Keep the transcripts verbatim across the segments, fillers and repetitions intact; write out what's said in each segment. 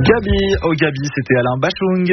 Gabi, oh Gabi, c'était Alain Bachung.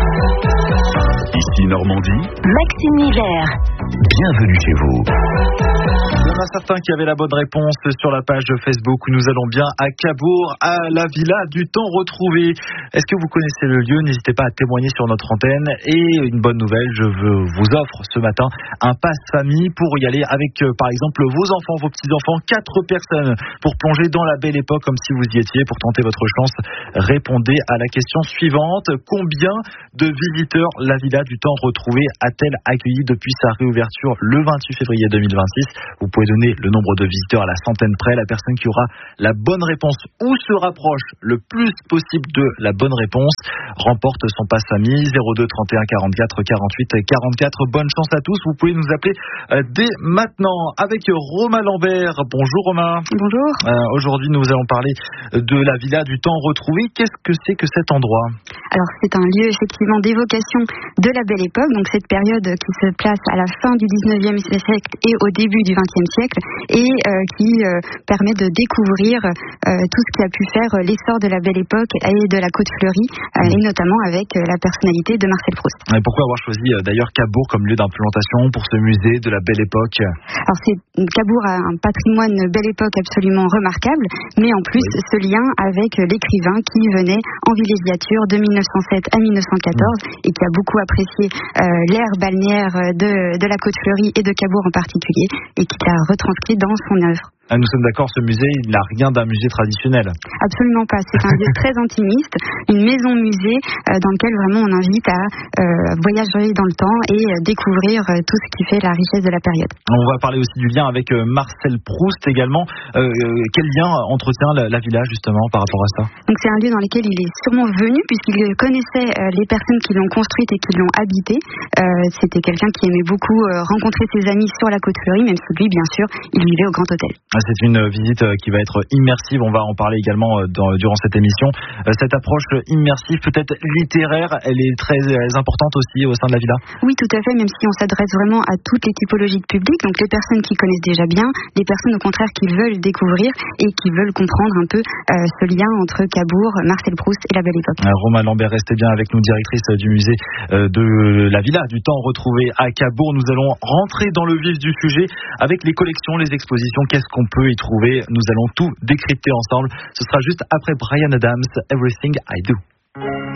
Ici Normandie, Maxime Miller. Bienvenue chez vous. Il y en a certains qui avaient la bonne réponse sur la page de Facebook où nous allons bien à Cabourg, à la Villa du Temps Retrouvé. Est-ce que vous connaissez le lieu? N'hésitez pas à témoigner sur notre antenne. Et une bonne nouvelle, je vous offre ce matin un pass famille pour y aller avec, par exemple, vos enfants, vos petits-enfants, quatre personnes pour plonger dans la belle époque comme si vous y étiez. Pour tenter votre chance, répondez à la question suivante. Combien de visiteurs la Villa du Temps Retrouvé a-t-elle accueilli depuis sa réouverture le vingt-huit février deux mille vingt-six? Vous pouvez donner le nombre de visiteurs à la centaine près. La personne qui aura la bonne réponse ou se rapproche le plus possible de la bonne réponse remporte son pass famille. Zéro deux trente et un quarante-quatre quarante-huit quarante-quatre. Bonne chance à tous. Vous pouvez nous appeler dès maintenant avec Romain Lambert. Bonjour Romain. Bonjour. Euh, aujourd'hui nous allons parler de la Villa du Temps Retrouvé. Qu'est-ce que c'est que cet endroit? Alors c'est un lieu effectivement d'évocation de la belle époque, donc cette période qui se place à la fin du dix-neuvième siècle et au début du vingtième siècle et euh, qui euh, permet de découvrir euh, tout ce qui a pu faire l'essor de la belle époque et de la Côte Fleurie euh, et notamment avec euh, la personnalité de Marcel Proust. Et pourquoi avoir choisi euh, d'ailleurs Cabourg comme lieu d'implantation pour ce musée de la belle époque? Alors c'est, Cabourg a un patrimoine belle époque absolument remarquable, mais en plus oui. ce lien avec l'écrivain qui venait en villégiature de mille neuf cent sept à mille neuf cent quatorze mmh. et qui a beaucoup apprécié euh, l'air balnéaire de, de la Côte Fleurie et de Cabourg en particulier et qui l'a retranscrit dans son œuvre. Ah, nous sommes d'accord, ce musée, il n'a rien d'un musée traditionnel. Absolument pas. C'est un lieu très intimiste, une maison-musée euh, dans lequel vraiment on invite à euh, voyager dans le temps et euh, découvrir euh, tout ce qui fait la richesse de la période. On va parler aussi du lien avec euh, Marcel Proust également. Euh, quel lien entretient la, la villa justement par rapport à ça? Donc c'est un lieu dans lequel il est sûrement venu puisqu'il connaissait euh, les personnes qui l'ont construite et qui l'ont habité. Euh, c'était quelqu'un qui aimait beaucoup euh, rencontrer ses amis sur la Côte Fleurie, même si lui, bien sûr, il vivait au Grand Hôtel. C'est une visite qui va être immersive, on va en parler également dans, durant cette émission. Cette approche immersive, peut-être littéraire, elle est très importante aussi au sein de la villa? Oui, tout à fait, même si on s'adresse vraiment à toutes les typologies de public, donc les personnes qui connaissent déjà bien, les personnes au contraire qui veulent découvrir et qui veulent comprendre un peu euh, ce lien entre Cabourg, Marcel Proust et la belle époque. Romain Lambert, restez bien avec nous, directrice du musée de la Villa du Temps Retrouvé à Cabourg. Nous allons rentrer dans le vif du sujet avec les collections, les expositions. Qu'est-ce qu'on peut y trouver? Nous allons tout décrypter ensemble. Ce sera juste après Bryan Adams, Everything I Do.